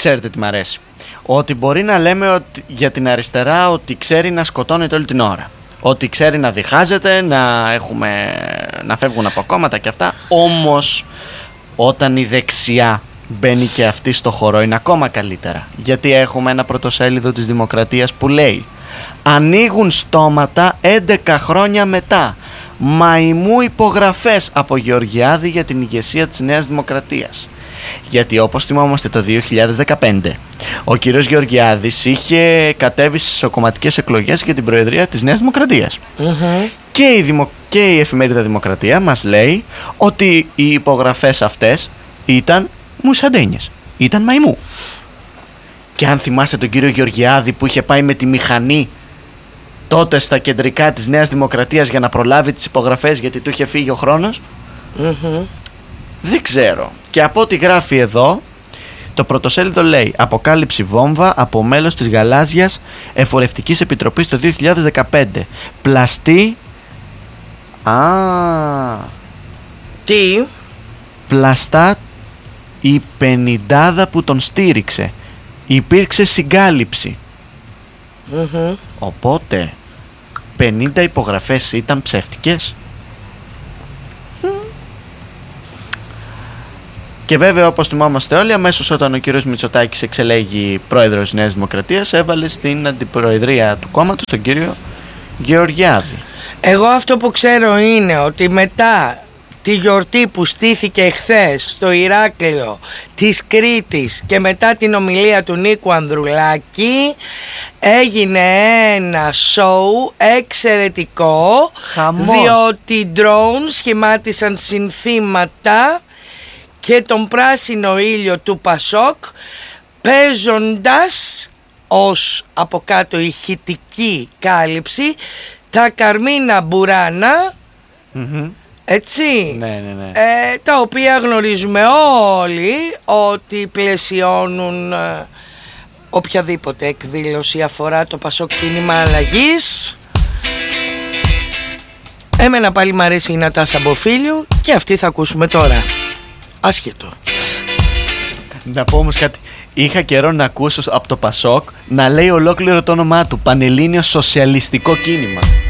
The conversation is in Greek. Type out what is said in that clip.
ξέρετε τι μ' αρέσει. Ότι μπορεί να λέμε για την αριστερά ότι ξέρει να σκοτώνεται όλη την ώρα. Ότι ξέρει να διχάζεται, να φεύγουν από κόμματα και αυτά. Όμως όταν η δεξιά μπαίνει και αυτή στο χώρο είναι ακόμα καλύτερα. Γιατί έχουμε ένα πρωτοσέλιδο της Δημοκρατίας που λέει: ανοίγουν στόματα 11 χρόνια μετά. Μαϊμού υπογραφές από Γεωργιάδη για την ηγεσία της Νέας Δημοκρατίας. Γιατί όπως θυμόμαστε το 2015 ο κύριος Γεωργιάδης είχε κατέβει στις ισοκομματικές εκλογές για την προεδρία της Νέας Δημοκρατίας. Και η εφημερίδα Δημοκρατία μας λέει ότι οι υπογραφές αυτές ήταν μουσαντένιες, ήταν μαϊμού. Και αν θυμάστε τον κύριο Γεωργιάδη που είχε πάει με τη μηχανή τότε στα κεντρικά της Νέας Δημοκρατίας για να προλάβει τις υπογραφές γιατί του είχε φύγει ο χρόνος. Δεν ξέρω. Και από ό,τι γράφει εδώ το πρωτοσέλιδο λέει: αποκάλυψη βόμβα από μέλος της Γαλάζιας Εφορευτικής Επιτροπής το 2015. Πλαστή. Τι? Πλαστά η 50 που τον στήριξε. Υπήρξε συγκάλυψη. Οπότε 50 υπογραφές ήταν ψεύτικες. Και βέβαια, όπως θυμόμαστε όλοι, αμέσως όταν ο κύριος Μητσοτάκης εξελέγει πρόεδρος της Νέας Δημοκρατίας, έβαλε στην αντιπροεδρία του κόμματος τον κύριο Γεωργιάδη. Εγώ αυτό που ξέρω είναι ότι μετά τη γιορτή που στήθηκε εχθές στο Ηράκλειο της Κρήτης και μετά την ομιλία του Νίκου Ανδρουλάκη έγινε ένα σοου εξαιρετικό. Χαμός. Διότι drones σχημάτισαν συνθήματα και τον πράσινο ήλιο του Πασόκ, παίζοντας ως από κάτω ηχητική κάλυψη τα Καρμίνα Μπουράνα, έτσι, ναι. τα οποία γνωρίζουμε όλοι ότι πλαισιώνουν οποιαδήποτε εκδήλωση αφορά το Πασόκ κίνημα αλλαγής. Εμένα πάλι μ' αρέσει η Νατάσα Μποφίλιου και αυτή θα ακούσουμε τώρα. Άσχετο. Να πω όμως κάτι. Είχα καιρό να ακούσω από το Πασόκ να λέει ολόκληρο το όνομά του: Πανελλήνιο Σοσιαλιστικό Κίνημα.